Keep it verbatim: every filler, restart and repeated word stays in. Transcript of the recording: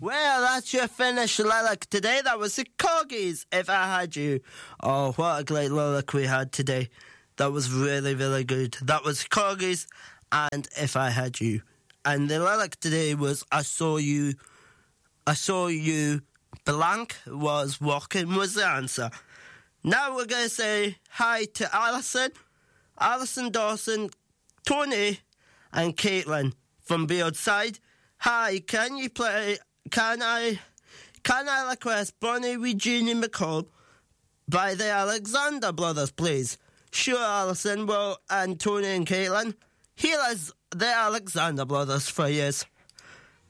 Well, that's your finished lyric today. That was the Corgis, If I Had You. Oh, what a great lyric we had today. That was really, really good. That was Corgis and If I Had You. And the lyric today was I saw you, I saw you blank was walking was the answer. Now we're going to say hi to Alison, Alison Dawson, Tony and Caitlin from Beardside. Hi, can you play... Can I can I request Bonnie with Jeannie McCall by the Alexander Brothers, please? Sure, Alison, well, and Tony and Caitlin. Here is the Alexander Brothers for years.